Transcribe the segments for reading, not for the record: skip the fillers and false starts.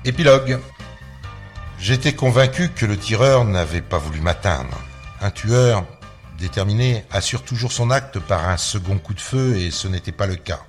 Épilogue. J'étais convaincu que le tireur n'avait pas voulu m'atteindre. Un tueur déterminé assure toujours son acte par un second coup de feu et ce n'était pas le cas.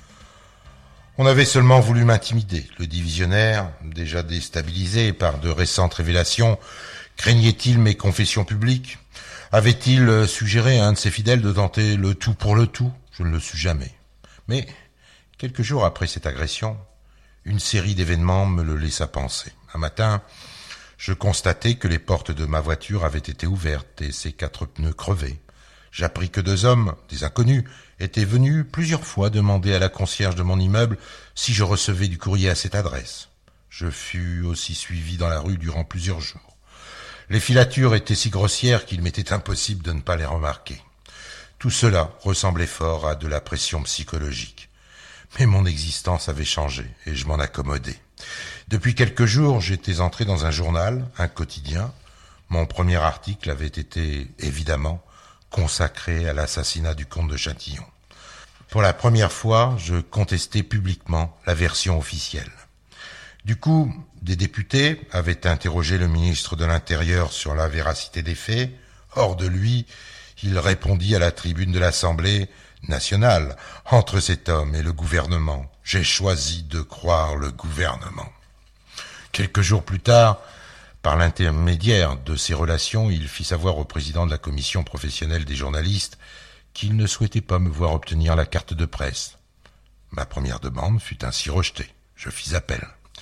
On avait seulement voulu m'intimider. Le divisionnaire, déjà déstabilisé par de récentes révélations, craignait-il mes confessions publiques? Avait-il suggéré à un de ses fidèles de tenter le tout pour le tout? Je ne le sus jamais. Mais, quelques jours après cette agression, une série d'événements me le laissa penser. Un matin, je constatai que les portes de ma voiture avaient été ouvertes et ses 4 pneus crevés. J'appris que 2 hommes, des inconnus, étaient venus plusieurs fois demander à la concierge de mon immeuble si je recevais du courrier à cette adresse. Je fus aussi suivi dans la rue durant plusieurs jours. Les filatures étaient si grossières qu'il m'était impossible de ne pas les remarquer. Tout cela ressemblait fort à de la pression psychologique. Mais mon existence avait changé et je m'en accommodais. Depuis quelques jours, j'étais entré dans un journal, un quotidien. Mon premier article avait été, évidemment, consacré à l'assassinat du comte de Châtillon. Pour la première fois, je contestais publiquement la version officielle. Du coup, des députés avaient interrogé le ministre de l'Intérieur sur la véracité des faits. Hors de lui, il répondit à la tribune de l'Assemblée nationale. Entre cet homme et le gouvernement, j'ai choisi de croire le gouvernement. Quelques jours plus tard, par l'intermédiaire de ces relations, il fit savoir au président de la commission professionnelle des journalistes qu'il ne souhaitait pas me voir obtenir la carte de presse. Ma première demande fut ainsi rejetée. Je fis appel.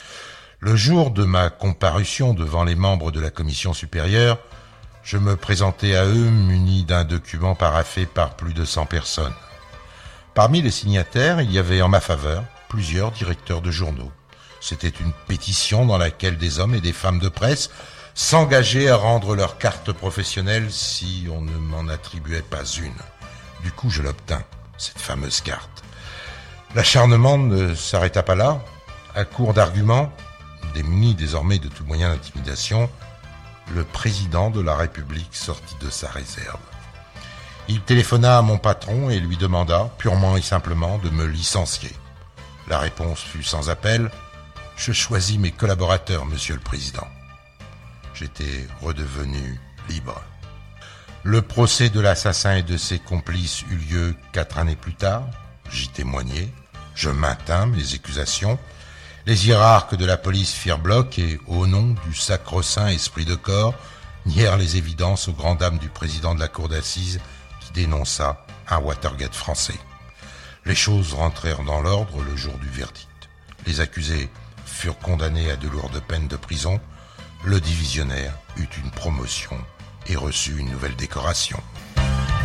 Le jour de ma comparution devant les membres de la commission supérieure, je me présentai à eux muni d'un document paraphé par plus de 100 personnes. Parmi les signataires, il y avait en ma faveur plusieurs directeurs de journaux. C'était une pétition dans laquelle des hommes et des femmes de presse s'engageaient à rendre leur carte professionnelle si on ne m'en attribuait pas une. Du coup, je l'obtins, cette fameuse carte. L'acharnement ne s'arrêta pas là. À court d'arguments, démuni désormais de tout moyen d'intimidation, le président de la République sortit de sa réserve. Il téléphona à mon patron et lui demanda, purement et simplement, de me licencier. La réponse fut sans appel. Je choisis mes collaborateurs, monsieur le président. J'étais redevenu libre. Le procès de l'assassin et de ses complices eut lieu 4 années plus tard. J'y témoignai. Je maintins mes accusations. Les hiérarques de la police firent bloc et, au nom du sacro-saint esprit de corps, nièrent les évidences aux grandes dames du président de la cour d'assises qui dénonça un Watergate français. Les choses rentrèrent dans l'ordre le jour du verdict. Les accusés furent condamnés à de lourdes peines de prison. Le divisionnaire eut une promotion et reçut une nouvelle décoration.